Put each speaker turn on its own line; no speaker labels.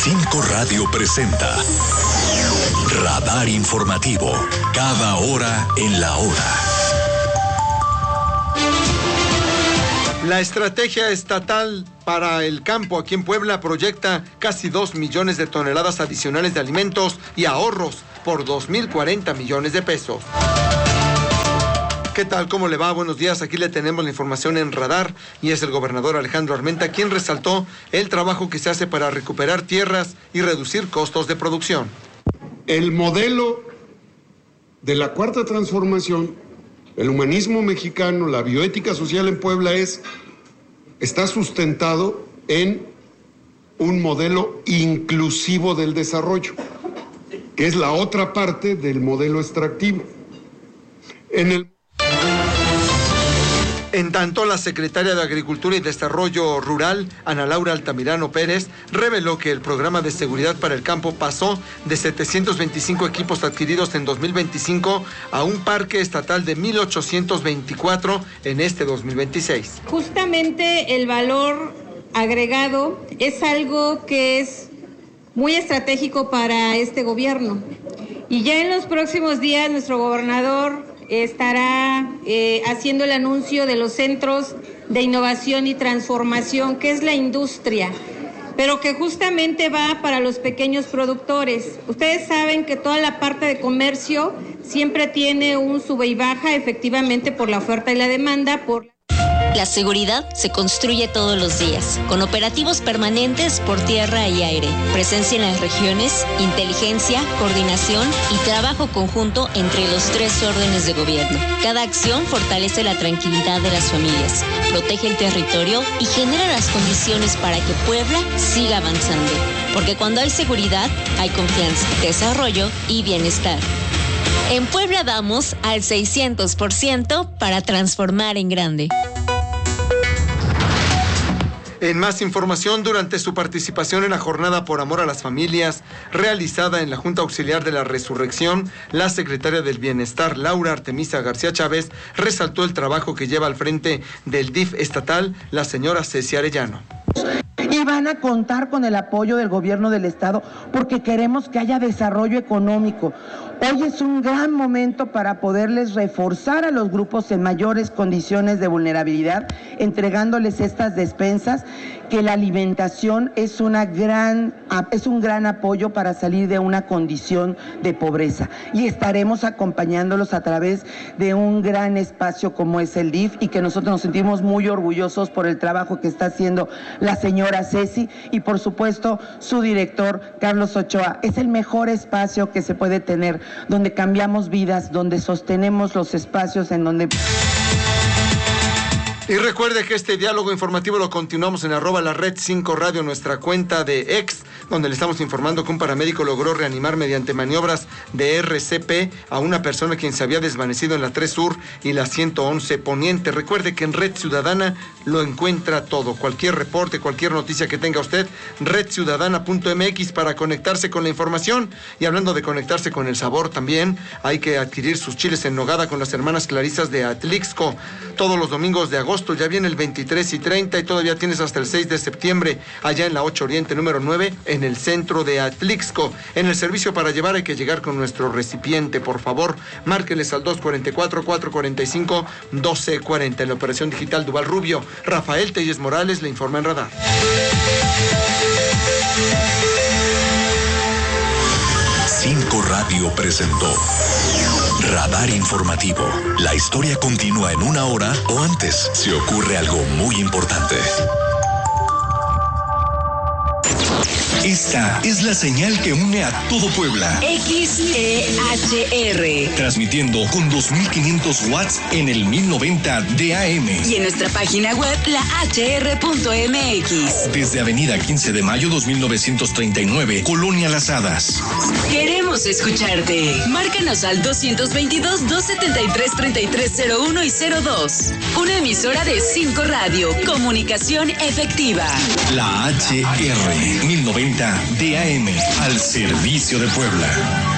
5 Radio presenta Radar Informativo, cada hora en la hora.
La estrategia estatal para el campo aquí en Puebla proyecta casi 2 millones de toneladas adicionales de alimentos y ahorros por 2,040 millones de pesos. ¿Qué tal? ¿Cómo le va? Buenos días. Aquí le tenemos la información en Radar y es el gobernador Alejandro Armenta quien resaltó el trabajo que se hace para recuperar tierras y reducir costos de producción.
El modelo de la Cuarta Transformación, el humanismo mexicano, la bioética social en Puebla está sustentado en un modelo inclusivo del desarrollo, que es la otra parte del modelo extractivo.
En tanto, la secretaria de Agricultura y Desarrollo Rural, Ana Laura Altamirano Pérez, reveló que el programa de seguridad para el campo pasó de 725 equipos adquiridos en 2025 a un parque estatal de 1,824 en este 2026.
Justamente el valor agregado es algo que es muy estratégico para este gobierno. Y ya en los próximos días nuestro gobernador estará haciendo el anuncio de los centros de innovación y transformación, que es la industria, pero que justamente va para los pequeños productores. Ustedes saben que toda la parte de comercio siempre tiene un sube y baja, efectivamente, por la oferta y la demanda,
La seguridad se construye todos los días, con operativos permanentes por tierra y aire, presencia en las regiones, inteligencia, coordinación y trabajo conjunto entre los 3 órdenes de gobierno. Cada acción fortalece la tranquilidad de las familias, protege el territorio y genera las condiciones para que Puebla siga avanzando. Porque cuando hay seguridad, hay confianza, desarrollo y bienestar. En Puebla vamos al 600% para transformar en grande.
En más información, durante su participación en la Jornada por Amor a las Familias, realizada en la Junta Auxiliar de la Resurrección, la secretaria del Bienestar, Laura Artemisa García Chávez, resaltó el trabajo que lleva al frente del DIF estatal, la señora Ceci Arellano.
Y van a contar con el apoyo del gobierno del estado porque queremos que haya desarrollo económico. Hoy es un gran momento para poderles reforzar a los grupos en mayores condiciones de vulnerabilidad, entregándoles estas despensas, que la alimentación es un gran apoyo para salir de una condición de pobreza. Y estaremos acompañándolos a través de un gran espacio como es el DIF, y que nosotros nos sentimos muy orgullosos por el trabajo que está haciendo la señora Ceci y por supuesto su director Carlos Ochoa. Es el mejor espacio que se puede tener, donde cambiamos vidas, donde sostenemos los espacios en donde...
Y recuerde que este diálogo informativo lo continuamos en @LaRed5Radio, nuestra cuenta de X, donde le estamos informando que un paramédico logró reanimar mediante maniobras de RCP a una persona quien se había desvanecido en la 3 Sur y la 111 Poniente. Recuerde que en Red Ciudadana lo encuentra todo, cualquier reporte, cualquier noticia que tenga usted, redciudadana.mx para conectarse con la información. Y hablando de conectarse con el sabor también, hay que adquirir sus chiles en nogada con las hermanas Clarisas de Atlixco, todos los domingos de agosto. Ya viene el 23 y 30 y todavía tienes hasta el 6 de septiembre allá en la 8 Oriente número 9 en el centro de Atlixco. En el servicio para llevar hay que llegar con nuestro recipiente, por favor, márqueles al 244-445-1240. En la operación digital Duval Rubio, Rafael Telles Morales le informa en Radar.
5 Radio presentó Radar Informativo. La historia continúa en 1 hora o antes. Se ocurre algo muy importante. Esta es la señal que une a todo Puebla.
XEHR.
Transmitiendo con 2,500 watts en el 1090 de AM.
Y en nuestra página web, lahr.mx.
Desde Avenida 15 de Mayo 2939, Colonia Las Hadas.
Queremos escucharte. Márcanos al 222-273-3301 y 02. Una emisora de 5 Radio. Comunicación efectiva.
La HR 1090 DAM al servicio de Puebla.